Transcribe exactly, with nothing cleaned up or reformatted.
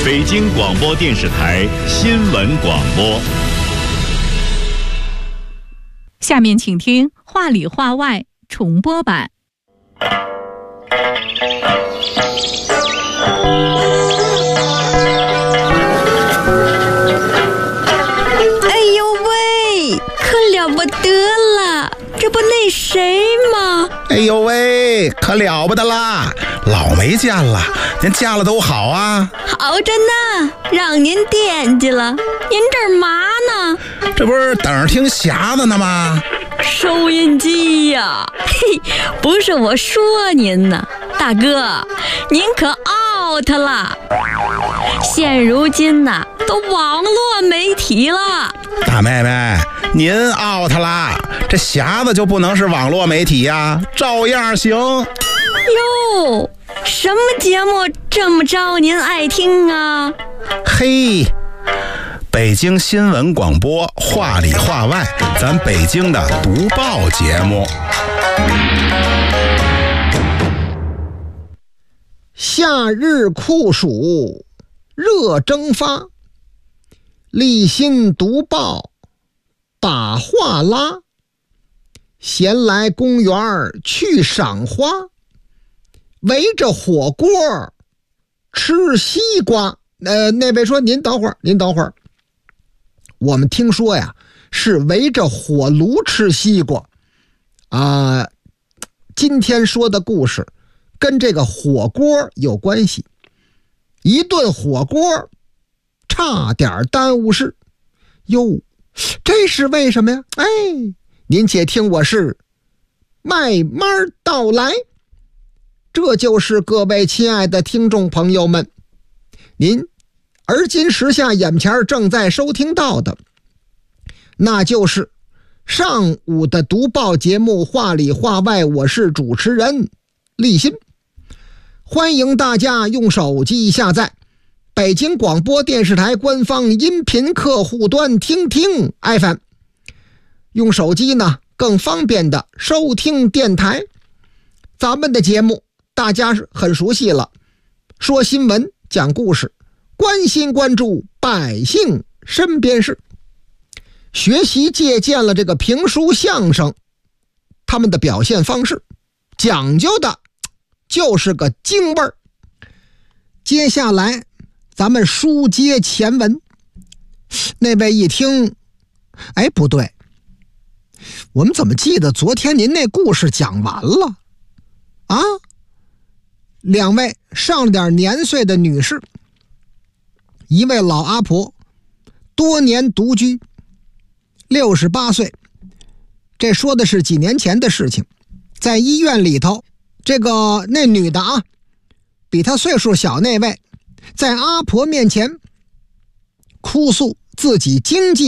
北京广播电视台新闻广播。 下面请听话里话外重播版。 哎呦喂，可了不得了，这不那谁吗？ 哎呦喂，可了不得啦，老没见了，您见了都好啊。 好着呢，让您惦记了。您这儿嘛呢？ 这不是等着听匣子呢吗？ 收音机呀，嘿，不是我说您呢，大哥，您可 out 了。现如今呐，都网络媒体了。 大妹妹，您 out 啦，这匣子就不能是网络媒体呀，照样行。 哟，什么节目这么招您爱听啊？ 嘿，北京新闻广播话里话外，咱北京的读报节目。 夏日酷暑热蒸发，立新读报把话拉，闲来公园去赏花，围着火锅吃西瓜。呃，那位说您等会儿，您等会儿，我们听说呀是围着火炉吃西瓜啊、呃。今天说的故事跟这个火锅有关系，一顿火锅差点耽误事。哟，这是为什么呀？哎，您且听我是慢慢道来。这就是各位亲爱的听众朋友们，您而今时下眼前正在收听到的，那就是上午的读报节目话里话外，我是主持人立新。欢迎大家用手机下载北京广播电视台官方音频客户端听听 F M， 用手机呢更方便的收听电台。咱们的节目大家很熟悉了，说新闻讲故事，关心关注百姓身边事，学习借鉴了这个评书相声他们的表现方式，讲究的就是个京味儿。接下来咱们书接前文。那位一听，哎，不对，我们怎么记得昨天您那故事讲完了啊？两位上了点年岁的女士，一位老阿婆，多年独居，六十八岁。这说的是几年前的事情，在医院里头，这个那女的啊，比她岁数小那位，在阿婆面前哭诉自己经济